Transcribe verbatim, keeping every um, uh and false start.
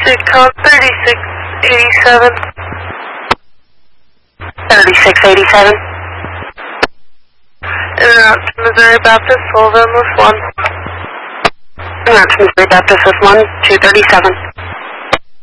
Sitcom thirty-six eighty-seven. thirty-six eighty-seven. In route to Missouri Baptist, Sullivan with one. In route to Missouri Baptist with one, two thirty-seven.